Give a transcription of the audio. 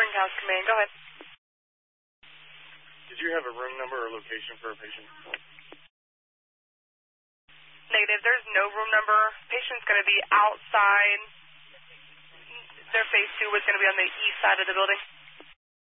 House Command. Go ahead. Did you have a room number or location for a patient? Negative. There's no room number. Patient's going to be outside. Their phase 2 was going to be on the east side of the building.